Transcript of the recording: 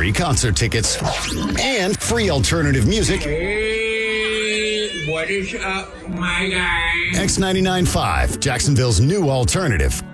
free concert tickets, and free alternative music. Hey, what is up, my guy? X99.5, Jacksonville's new alternative.